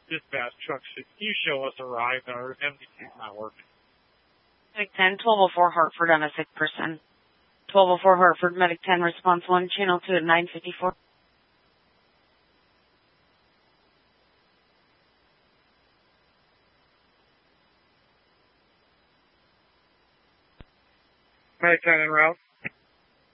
Dispatch truck 6, you show us arrived. Our MDT's not working. Medic 10, 1204 Hartford on a sick person. 1204 Hartford, Medic 10, response 1, channel 2 at 954. Medic 10 en route.